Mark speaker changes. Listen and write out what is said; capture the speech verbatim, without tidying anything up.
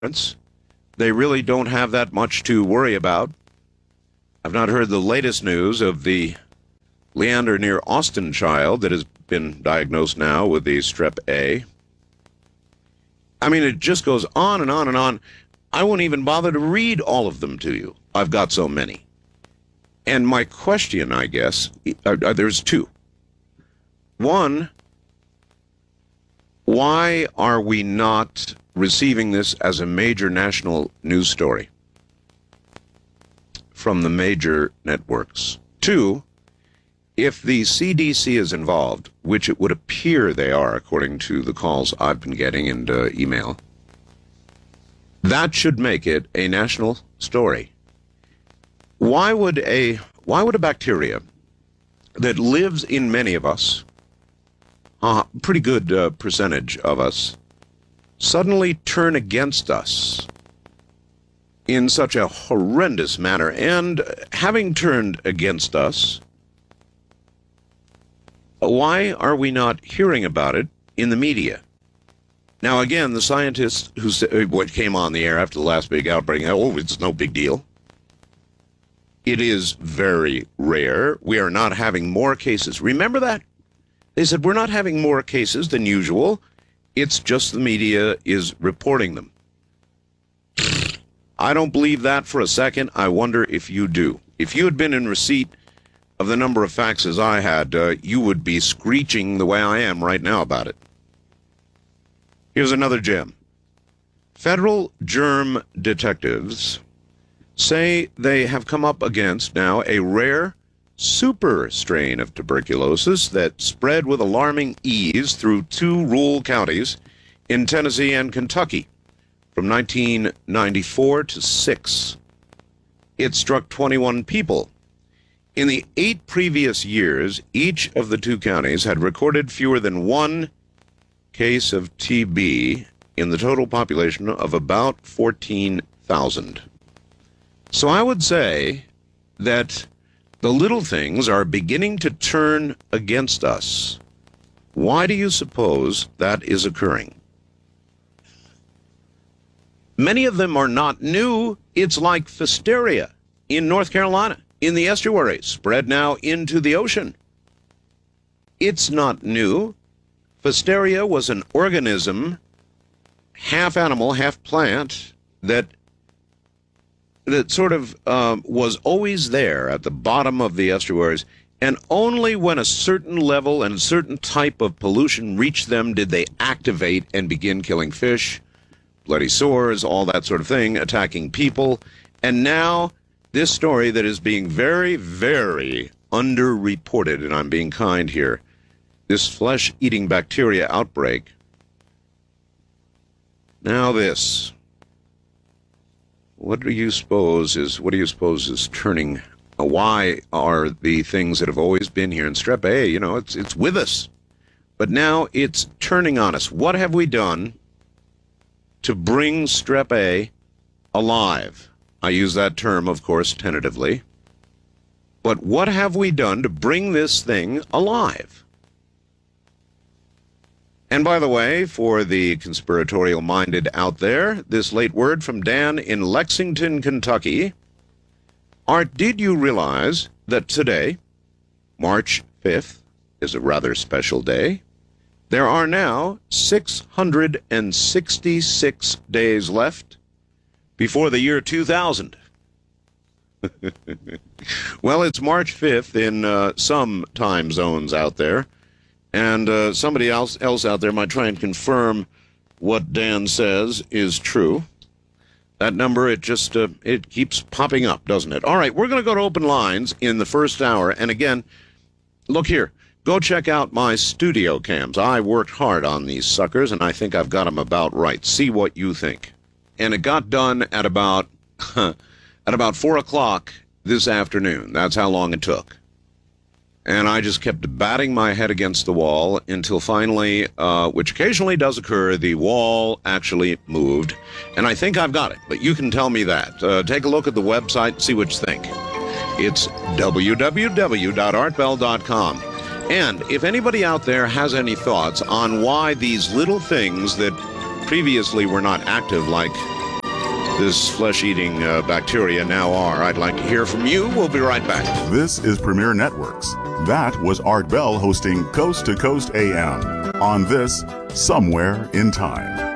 Speaker 1: They really don't have that much to worry about. I've not heard the latest news of the Leander near Austin child that has been diagnosed now with the strep A. I mean, it just goes on and on and on. I won't even bother to read all of them to you. I've got so many. And my question, I guess, uh, uh, there's two. One, why are we not receiving this as a major national news story from the major networks? Two, if the C D C is involved, which it would appear they are, according to the calls I've been getting and uh, email, that should make it a national story. Why would a why would a bacteria that lives in many of us, a pretty good uh, percentage of us, suddenly turn against us in such a horrendous manner? And having turned against us, why are we not hearing about it in the media? Now, again, the scientists who said, what came on the air after the last big outbreak, oh, it's no big deal. It is very rare. We are not having more cases. Remember that? They said, we're not having more cases than usual. It's just the media is reporting them. I don't believe that for a second. I wonder if you do. If you had been in receipt of the number of faxes I had, uh, you would be screeching the way I am right now about it. Here's another gem. Federal germ detectives say they have come up against now a rare super strain of tuberculosis that spread with alarming ease through two rural counties in Tennessee and Kentucky from nineteen ninety-four to six. It struck twenty-one people. In the eight previous years, each of the two counties had recorded fewer than one case of T B in the total population of about fourteen thousand. So I would say that the little things are beginning to turn against us. Why do you suppose that is occurring? Many of them are not new. It's like Pfiesteria in North Carolina, in the estuary, spread now into the ocean. It's not new. Pfiesteria was an organism, half animal, half plant, that that sort of um, was always there at the bottom of the estuaries, and only when a certain level and a certain type of pollution reached them did they activate and begin killing fish, bloody sores, all that sort of thing, attacking people. And now this story that is being very, very underreported, and I'm being kind here, this flesh-eating bacteria outbreak. Now this. What do you suppose is what do you suppose is turning? Uh, why are the things that have always been here in strep A, you know, it's it's with us, but now it's turning on us? What have we done to bring strep A alive? I use that term, of course, tentatively. But what have we done to bring this thing alive? And by the way, for the conspiratorial-minded out there, this late word from Dan in Lexington, Kentucky. Art, did you realize that today, March fifth, is a rather special day? There are now six hundred sixty-six days left before the year two thousand. Well, it's March fifth in uh, some time zones out there. And uh, somebody else else out there might try and confirm what Dan says is true. That number, it just uh, it keeps popping up, doesn't it? All right, we're going to go to open lines in the first hour. And again, look here. Go check out my studio cams. I worked hard on these suckers, and I think I've got them about right. See what you think. And it got done at about at about four o'clock this afternoon. That's how long it took. And I just kept batting my head against the wall until finally, uh, which occasionally does occur, the wall actually moved. And I think I've got it, but you can tell me that. Uh, take a look at the website, see what you think. It's w w w dot art bell dot com. And if anybody out there has any thoughts on why these little things that previously were not active, like this flesh-eating uh, bacteria now are. I'd like to hear from you. We'll be right back.
Speaker 2: This is Premier Networks. That was Art Bell hosting Coast to Coast A M on this Somewhere in Time.